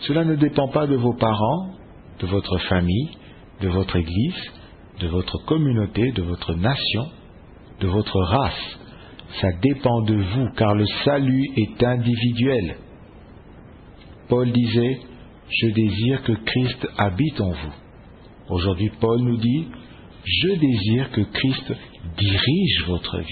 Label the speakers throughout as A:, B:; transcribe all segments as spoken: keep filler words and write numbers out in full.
A: Cela ne dépend pas de vos parents, de votre famille, de votre église, de votre communauté, de votre nation, de votre race. Ça dépend de vous, car le salut est individuel. Paul disait, « Je désire que Christ habite en vous ». Aujourd'hui, Paul nous dit, « Je désire que Christ dirige votre vie ».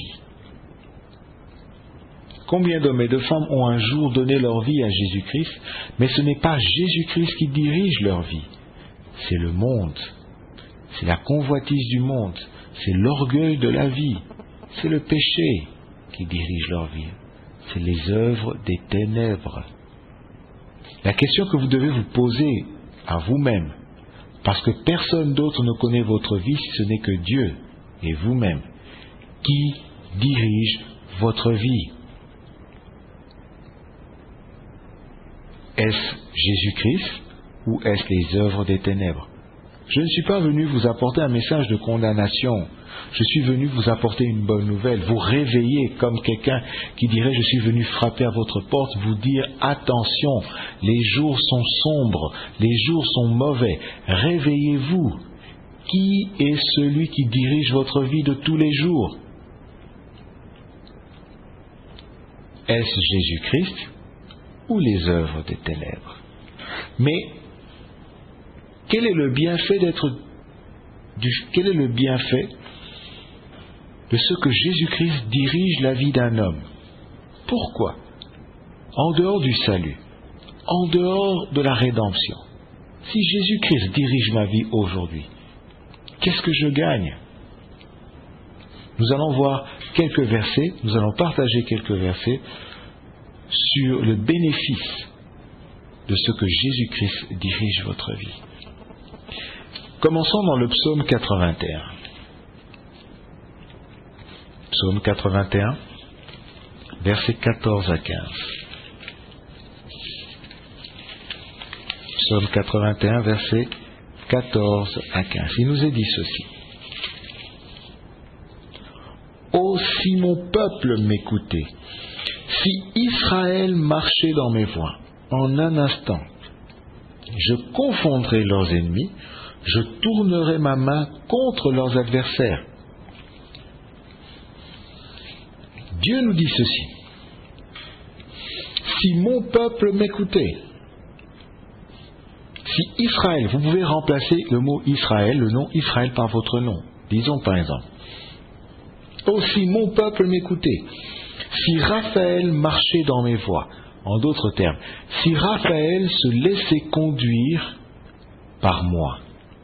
A: Combien d'hommes et de femmes ont un jour donné leur vie à Jésus-Christ, mais ce n'est pas Jésus-Christ qui dirige leur vie. C'est le monde, c'est la convoitise du monde, c'est l'orgueil de la vie, c'est le péché qui dirige leur vie, c'est les œuvres des ténèbres. La question que vous devez vous poser à vous-même, parce que personne d'autre ne connaît votre vie si ce n'est que Dieu et vous-même, qui dirige votre vie? Est-ce Jésus-Christ ou est-ce les œuvres des ténèbres? Je ne suis pas venu vous apporter un message de condamnation. Je suis venu vous apporter une bonne nouvelle, vous réveiller comme quelqu'un qui dirait « Je suis venu frapper à votre porte », vous dire « Attention, les jours sont sombres, les jours sont mauvais, réveillez-vous. Qui est celui qui dirige votre vie de tous les jours? Est-ce Jésus-Christ ou les œuvres des ténèbres? Mais quel est le bienfait d'être du, quel est le bienfait de ce que Jésus-Christ dirige la vie d'un homme? Pourquoi? En dehors du salut, en dehors de la rédemption, si Jésus-Christ dirige ma vie aujourd'hui, qu'est-ce que je gagne? Nous allons voir quelques versets, nous allons partager quelques versets sur le bénéfice de ce que Jésus-Christ dirige votre vie. Commençons dans le psaume quatre-vingt-un. Psaume quatre-vingt-un, versets quatorze à quinze. Psaume quatre-vingt-un, versets quatorze à quinze. Il nous est dit ceci. « Ô si mon peuple m'écoutait, si Israël marchait dans mes voies, en un instant, je confondrai leurs ennemis, je tournerai ma main contre leurs adversaires. » Dieu nous dit ceci. Si mon peuple m'écoutait, si Israël, vous pouvez remplacer le mot Israël, le nom Israël par votre nom. Disons par exemple, oh si mon peuple m'écoutait, si Raphaël marchait dans mes voies, en d'autres termes, si Raphaël se laissait conduire par moi,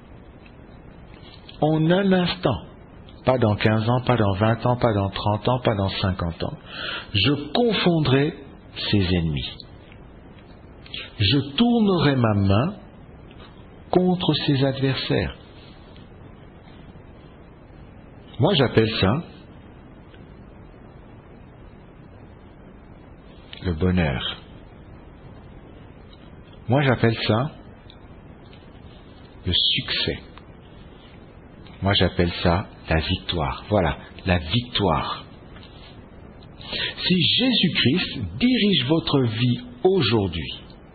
A: en un instant, pas dans quinze ans, pas dans vingt ans, pas dans trente ans, pas dans cinquante ans, je confondrai ses ennemis. Je tournerai ma main contre ses adversaires. Moi j'appelle ça le bonheur. Moi j'appelle ça le succès. Moi j'appelle ça la victoire. Voilà, la victoire. Si Jésus-Christ dirige votre vie aujourd'hui,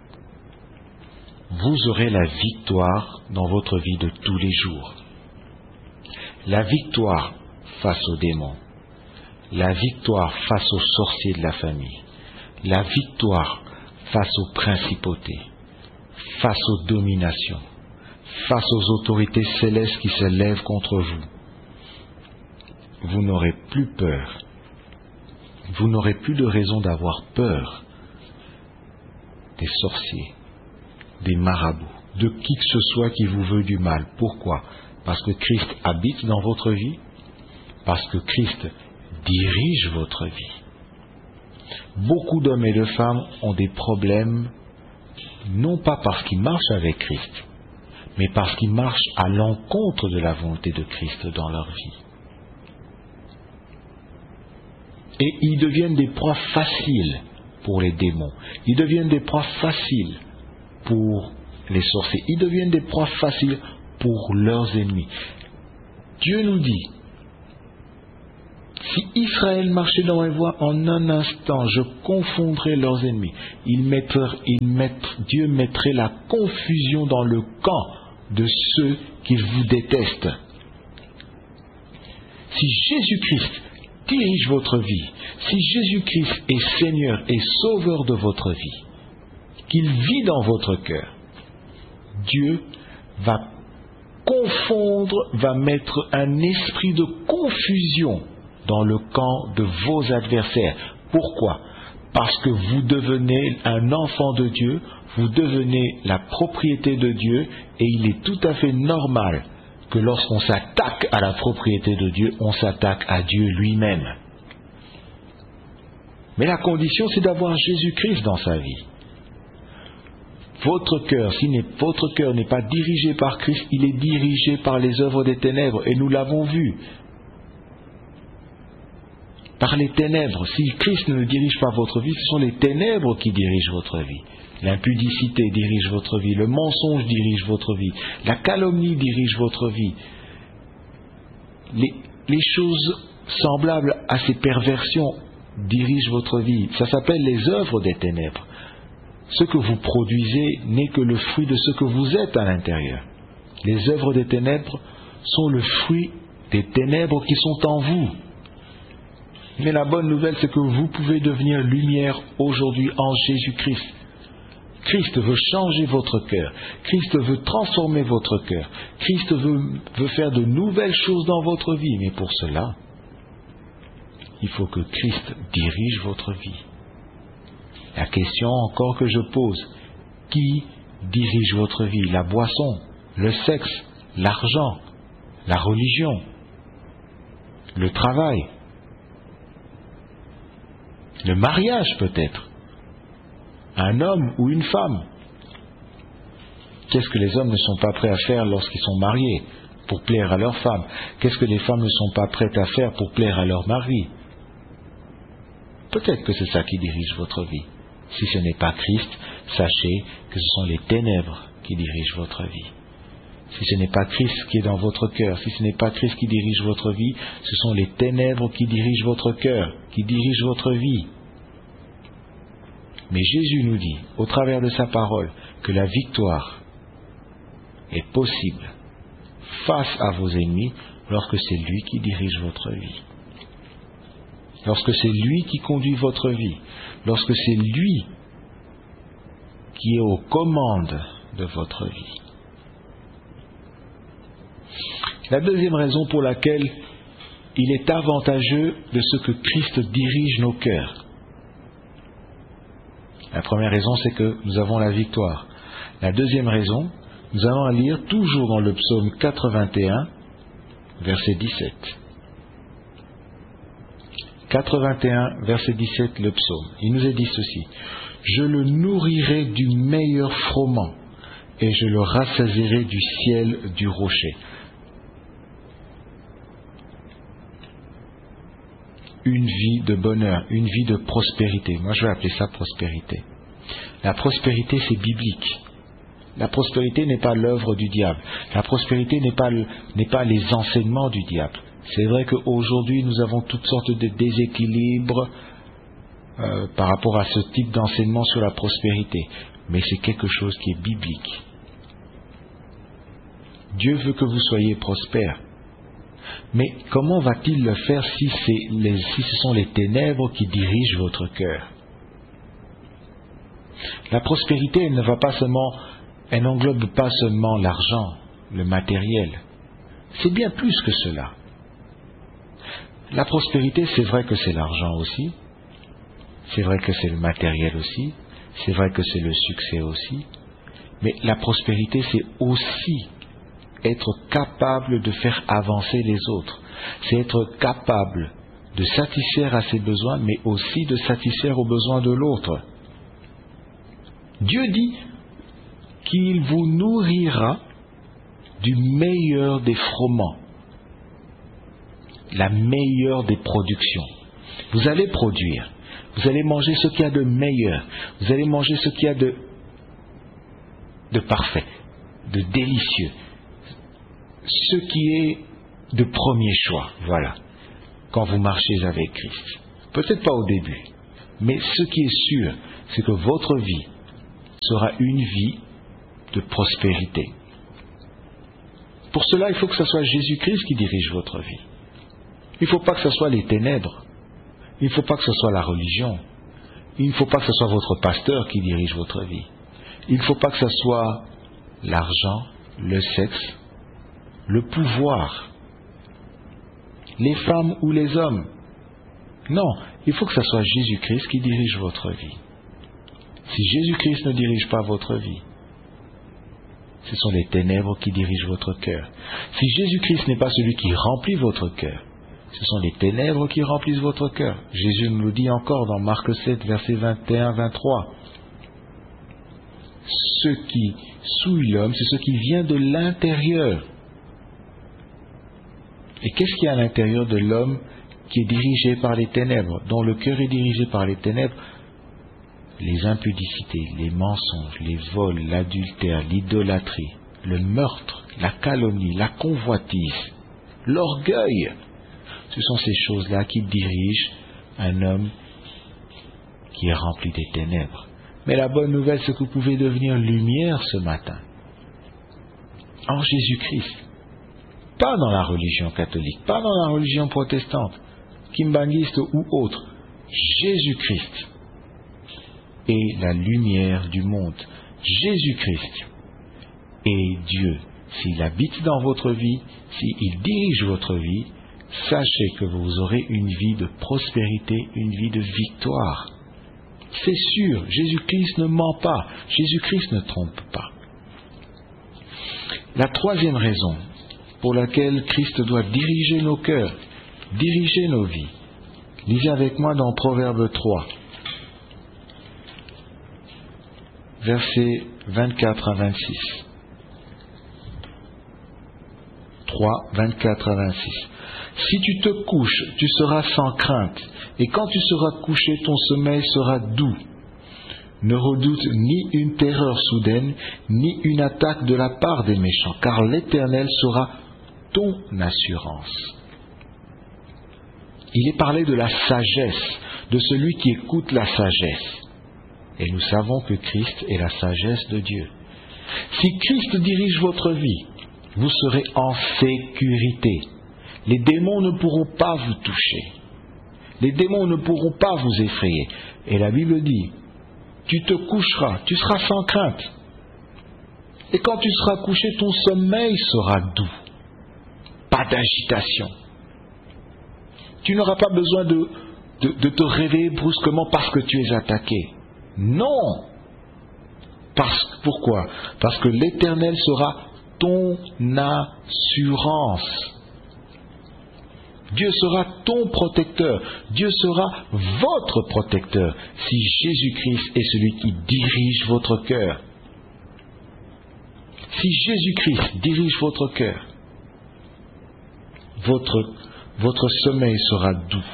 A: vous aurez la victoire dans votre vie de tous les jours. La victoire face aux démons, la victoire face aux sorciers de la famille, la victoire face aux principautés, face aux dominations, face aux autorités célestes qui se lèvent contre vous. Vous n'aurez plus peur. Vous n'aurez plus de raison d'avoir peur des sorciers, des marabouts, de qui que ce soit qui vous veut du mal. Pourquoi? Parce que Christ habite dans votre vie, parce que Christ dirige votre vie. Beaucoup d'hommes et de femmes ont des problèmes, non pas parce qu'ils marchent avec Christ, mais parce qu'ils marchent à l'encontre de la volonté de Christ dans leur vie. Et ils deviennent des proies faciles pour les démons. Ils deviennent des proies faciles pour les sorciers. Ils deviennent des proies faciles pour leurs ennemis. Dieu nous dit, Si Israël marchait dans mes voies, en un instant, je confondrais leurs ennemis. Il mettrait, il mettrait, Dieu mettrait la confusion dans le camp de ceux qui vous détestent. Si Jésus-Christ dirige votre vie, si Jésus-Christ est Seigneur et Sauveur de votre vie, qu'il vit dans votre cœur, Dieu va confondre, va mettre un esprit de confusion dans le camp de vos adversaires. Pourquoi? Parce que vous devenez un enfant de Dieu, vous devenez la propriété de Dieu, et il est tout à fait normal que lorsqu'on s'attaque à la propriété de Dieu, on s'attaque à Dieu lui-même. Mais la condition, c'est d'avoir Jésus-Christ dans sa vie. Votre cœur, si votre cœur n'est pas dirigé par Christ, il est dirigé par les œuvres des ténèbres, et nous l'avons vu. Par les ténèbres. Si Christ ne dirige pas votre vie, ce sont les ténèbres qui dirigent votre vie. L'impudicité dirige votre vie, le mensonge dirige votre vie, la calomnie dirige votre vie. Les, les choses semblables à ces perversions dirigent votre vie. Ça s'appelle les œuvres des ténèbres. Ce que vous produisez n'est que le fruit de ce que vous êtes à l'intérieur. Les œuvres des ténèbres sont le fruit des ténèbres qui sont en vous. Mais la bonne nouvelle, c'est que vous pouvez devenir lumière aujourd'hui en Jésus-Christ. Christ veut changer votre cœur. Christ veut transformer votre cœur. Christ veut, veut faire de nouvelles choses dans votre vie. Mais pour cela, il faut que Christ dirige votre vie. La question encore que je pose, qui dirige votre vie? La boisson, le sexe, l'argent, la religion, le travail, le mariage peut-être, un homme ou une femme. Qu'est-ce que les hommes ne sont pas prêts à faire lorsqu'ils sont mariés pour plaire à leur femme? Qu'est-ce que les femmes ne sont pas prêtes à faire pour plaire à leur mari? Peut-être que c'est ça qui dirige votre vie. Si ce n'est pas Christ, sachez que ce sont les ténèbres qui dirigent votre vie. Si ce n'est pas Christ qui est dans votre cœur, si ce n'est pas Christ qui dirige votre vie, ce sont les ténèbres qui dirigent votre cœur, qui dirigent votre vie. Mais Jésus nous dit, au travers de sa parole, que la victoire est possible face à vos ennemis lorsque c'est lui qui dirige votre vie. Lorsque c'est lui qui conduit votre vie, lorsque c'est lui qui est aux commandes de votre vie. La deuxième raison pour laquelle il est avantageux de ce que Christ dirige nos cœurs. La première raison, c'est que nous avons la victoire. La deuxième raison, nous allons la lire toujours dans le psaume quatre-vingt-un, verset dix-sept. quatre-vingt-un, verset dix-sept, le psaume. Il nous est dit ceci: je le nourrirai du meilleur froment et je le rassasierai du ciel du rocher. Une vie de bonheur, une vie de prospérité. Moi, je vais appeler ça prospérité. La prospérité, c'est biblique. La prospérité n'est pas l'œuvre du diable. La prospérité n'est pas, n'est pas les enseignements du diable. C'est vrai qu'aujourd'hui, nous avons toutes sortes de déséquilibres euh, par rapport à ce type d'enseignement sur la prospérité. Mais c'est quelque chose qui est biblique. Dieu veut que vous soyez prospères. Mais comment va-t-il le faire si, c'est les, si ce sont les ténèbres qui dirigent votre cœur? La prospérité, elle ne va pas seulement, elle n'englobe pas seulement l'argent, le matériel. C'est bien plus que cela. La prospérité, c'est vrai que c'est l'argent aussi, c'est vrai que c'est le matériel aussi, c'est vrai que c'est le succès aussi, mais la prospérité, c'est aussi être capable de faire avancer les autres. C'est être capable de satisfaire à ses besoins, mais aussi de satisfaire aux besoins de l'autre. Dieu dit qu'il vous nourrira du meilleur des froment, la meilleure des productions. Vous allez produire, vous allez manger ce qu'il y a de meilleur, vous allez manger ce qu'il y a de, de parfait, de délicieux, ce qui est de premier choix, voilà. quand vous marchez avec Christ. Peut-être pas au début, mais ce qui est sûr, c'est que votre vie sera une vie de prospérité. Pour cela, il faut que ce soit Jésus-Christ qui dirige votre vie. Il ne faut pas que ce soit les ténèbres. Il ne faut pas que ce soit la religion. Il ne faut pas que ce soit votre pasteur qui dirige votre vie. Il ne faut pas que ce soit l'argent, le sexe, le pouvoir, les femmes ou les hommes. Non, il faut que ce soit Jésus-Christ qui dirige votre vie. Si Jésus-Christ ne dirige pas votre vie, ce sont les ténèbres qui dirigent votre cœur. Si Jésus-Christ n'est pas celui qui remplit votre cœur, ce sont les ténèbres qui remplissent votre cœur. Jésus nous le dit encore dans Marc sept, versets vingt et un à vingt-trois. Ce qui souille l'homme, c'est ce qui vient de l'intérieur. Et qu'est-ce qu'il y a à l'intérieur de l'homme qui est dirigé par les ténèbres, dont le cœur est dirigé par les ténèbres? Les impudicités, les mensonges, les vols, l'adultère, l'idolâtrie, le meurtre, la calomnie, la convoitise, l'orgueil. Ce sont ces choses-là qui dirigent un homme qui est rempli des ténèbres. Mais la bonne nouvelle, c'est que vous pouvez devenir lumière ce matin. En Jésus-Christ. Pas dans la religion catholique, pas dans la religion protestante, kimbanguiste ou autre. Jésus-Christ est la lumière du monde. Jésus-Christ est Dieu. S'il habite dans votre vie, s'il dirige votre vie, sachez que vous aurez une vie de prospérité, une vie de victoire. C'est sûr, Jésus-Christ ne ment pas, Jésus-Christ ne trompe pas. La troisième raison pour laquelle Christ doit diriger nos cœurs, diriger nos vies. Lisez avec moi dans Proverbe trois, versets vingt-quatre à vingt-six. trois, vingt-quatre à vingt-six. Si tu te couches, tu seras sans crainte, et quand tu seras couché, ton sommeil sera doux. Ne redoute ni une terreur soudaine, ni une attaque de la part des méchants, car l'Éternel sera ton assurance. Il est parlé de la sagesse, de celui qui écoute la sagesse. Et nous savons que Christ est la sagesse de Dieu. Si Christ dirige votre vie, vous serez en sécurité. Les démons ne pourront pas vous toucher. Les démons ne pourront pas vous effrayer. Et la Bible dit, tu te coucheras, tu seras sans crainte. Et quand tu seras couché, ton sommeil sera doux. Pas d'agitation. Tu n'auras pas besoin de, de, de te réveiller brusquement parce que tu es attaqué. Non. Parce, pourquoi? Parce que l'Éternel sera ton assurance. Dieu sera ton protecteur. Dieu sera votre protecteur si Jésus-Christ est celui qui dirige votre cœur. Si Jésus-Christ dirige votre cœur, votre, votre sommeil sera doux.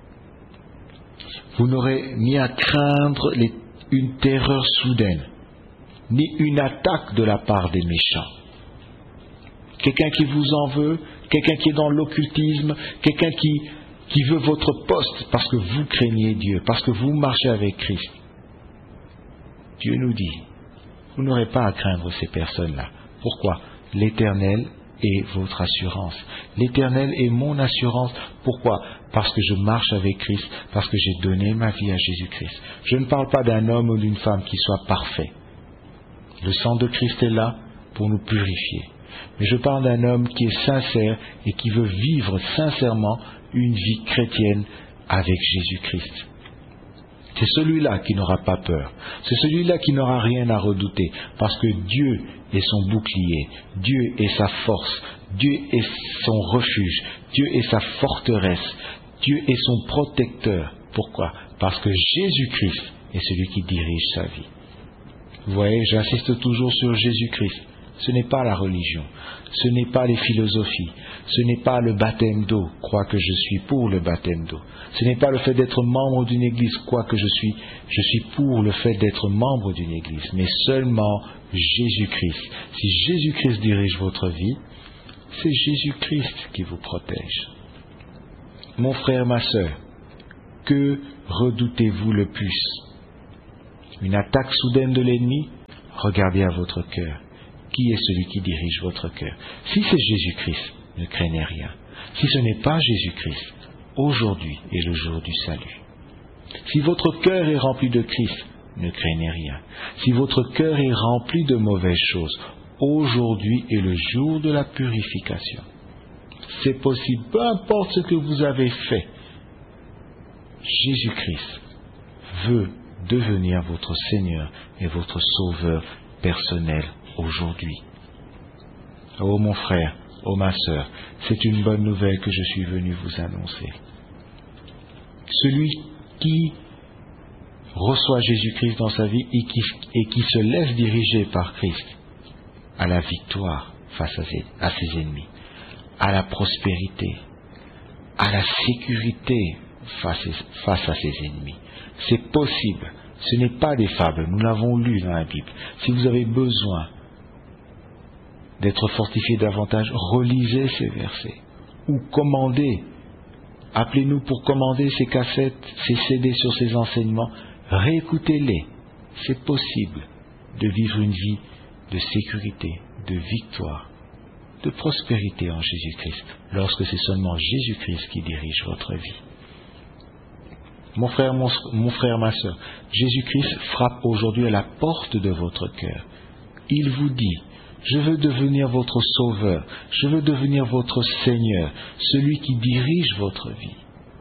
A: Vous n'aurez ni à craindre les, une terreur soudaine, ni une attaque de la part des méchants. Quelqu'un qui vous en veut, quelqu'un qui est dans l'occultisme, quelqu'un qui, qui veut votre poste parce que vous craignez Dieu, parce que vous marchez avec Christ. Dieu nous dit, vous n'aurez pas à craindre ces personnes-là. Pourquoi? L'Éternel est votre assurance. L'Éternel est mon assurance. Pourquoi? Parce que je marche avec Christ, parce que j'ai donné ma vie à Jésus-Christ. Je ne parle pas d'un homme ou d'une femme qui soit parfait. Le sang de Christ est là pour nous purifier. Mais je parle d'un homme qui est sincère et qui veut vivre sincèrement une vie chrétienne avec Jésus-Christ. C'est celui-là qui n'aura pas peur. C'est celui-là qui n'aura rien à redouter. Parce que Dieu est son bouclier. Dieu est sa force. Dieu est son refuge. Dieu est sa forteresse. Dieu est son protecteur. Pourquoi? Parce que Jésus-Christ est celui qui dirige sa vie. Vous voyez, j'insiste toujours sur Jésus-Christ. Ce n'est pas la religion, ce n'est pas les philosophies, ce n'est pas le baptême d'eau, quoique je suis pour le baptême d'eau. Ce n'est pas le fait d'être membre d'une église, quoique je suis, je suis pour le fait d'être membre d'une église, mais seulement Jésus-Christ. Si Jésus-Christ dirige votre vie, c'est Jésus-Christ qui vous protège. Mon frère, ma sœur, que redoutez-vous le plus? Une attaque soudaine de l'ennemi? Regardez à votre cœur. Qui est celui qui dirige votre cœur? Si c'est Jésus-Christ, ne craignez rien. Si ce n'est pas Jésus-Christ, aujourd'hui est le jour du salut. Si votre cœur est rempli de Christ, ne craignez rien. Si votre cœur est rempli de mauvaises choses, aujourd'hui est le jour de la purification. C'est possible, peu importe ce que vous avez fait. Jésus-Christ veut devenir votre Seigneur et votre Sauveur personnel aujourd'hui. Oh mon frère, oh ma sœur, c'est une bonne nouvelle que je suis venu vous annoncer. Celui qui reçoit Jésus-Christ dans sa vie et qui, et qui se laisse diriger par Christ a la victoire face à ses, à ses ennemis, à la prospérité, à la sécurité face, face à ses ennemis. C'est possible. Ce n'est pas des fables. Nous l'avons lu dans la Bible. Si vous avez besoin d'être fortifié davantage, relisez ces versets ou commandez. Appelez-nous pour commander ces cassettes, ces C D sur ces enseignements. Réécoutez-les. C'est possible de vivre une vie de sécurité, de victoire, de prospérité en Jésus-Christ, lorsque c'est seulement Jésus-Christ qui dirige votre vie. Mon frère, mon, mon frère, ma sœur, Jésus-Christ frappe aujourd'hui à la porte de votre cœur. Il vous dit, je veux devenir votre sauveur, je veux devenir votre Seigneur, celui qui dirige votre vie.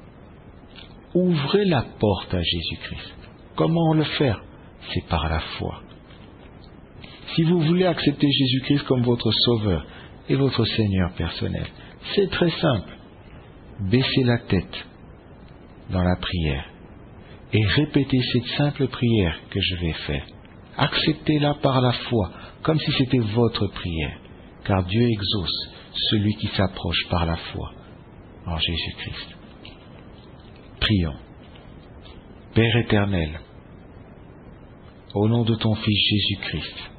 A: Ouvrez la porte à Jésus-Christ. Comment le faire? C'est par la foi. Si vous voulez accepter Jésus-Christ comme votre sauveur et votre Seigneur personnel, c'est très simple. Baissez la tête dans la prière et répétez cette simple prière que je vais faire. Acceptez-la par la foi, comme si c'était votre prière, car Dieu exauce celui qui s'approche par la foi en Jésus-Christ. Prions. Père éternel, au nom de ton Fils Jésus-Christ,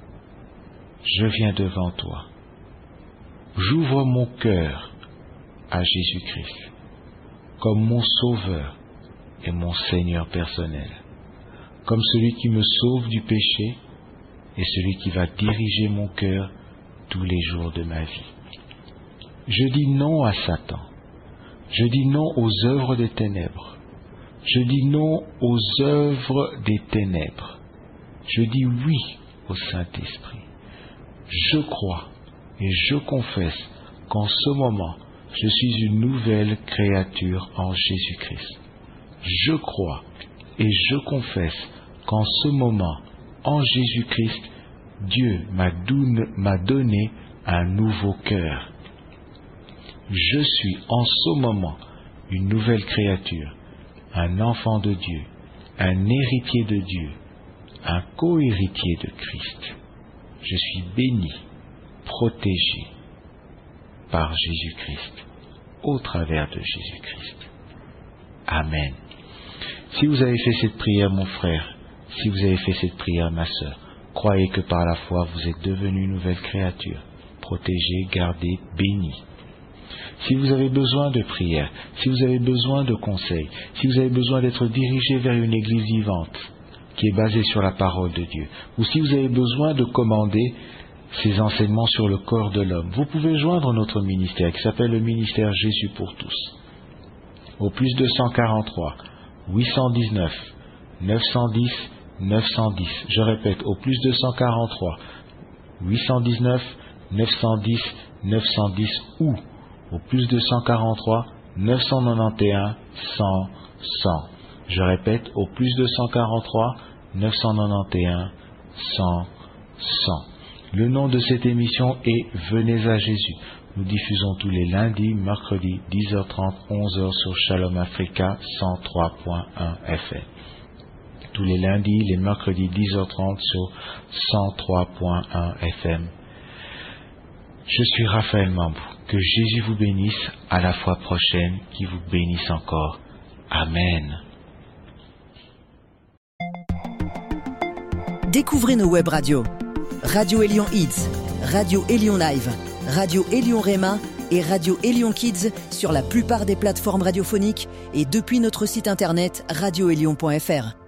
A: je viens devant toi. J'ouvre mon cœur à Jésus-Christ comme mon Sauveur et mon Seigneur personnel, comme celui qui me sauve du péché et celui qui va diriger mon cœur tous les jours de ma vie. Je dis non à Satan. Je dis non aux œuvres des ténèbres. Je dis non aux œuvres des ténèbres. Je dis oui au Saint-Esprit. Je crois et je confesse qu'en ce moment, je suis une nouvelle créature en Jésus-Christ. Je crois et je confesse qu'en ce moment, en Jésus-Christ, Dieu m'a donné un nouveau cœur. Je suis en ce moment une nouvelle créature, un enfant de Dieu, un héritier de Dieu, un co-héritier de Christ. Je suis béni, protégé par Jésus-Christ, au travers de Jésus-Christ. Amen. Si vous avez fait cette prière, mon frère, si vous avez fait cette prière, ma sœur, croyez que par la foi, vous êtes devenu une nouvelle créature, protégé, gardé, béni. Si vous avez besoin de prière, si vous avez besoin de conseils, si vous avez besoin d'être dirigé vers une église vivante, qui est basée sur la parole de Dieu, ou si vous avez besoin de commander ces enseignements sur le corps de l'homme, vous pouvez joindre notre ministère qui s'appelle le ministère Jésus pour tous. Au plus deux cent quarante-trois, huit cent dix-neuf, neuf cent dix, neuf cent dix. Je répète, au plus deux cent quarante-trois, huit cent dix-neuf, neuf cent dix, neuf cent dix ou au plus deux cent quarante-trois, neuf cent quatre-vingt-onze, cent, cent. Je répète, au plus deux cent quarante-trois, neuf cent quatre-vingt-onze, cent, cent. Le nom de cette émission est Venez à Jésus. Nous diffusons tous les lundis, mercredis, dix heures trente, onze heures sur Shalom Africa cent trois point un F M. Tous les lundis, les mercredis, dix heures trente sur cent trois point un F M. Je suis Raphaël Mambou. Que Jésus vous bénisse, à la fois prochaine, qui vous bénisse encore. Amen.
B: Découvrez nos web radios. Radio Élion Hits, Radio Élion Live, Radio Élion Réma et Radio Élion Kids sur la plupart des plateformes radiophoniques et depuis notre site internet radio élion point f r.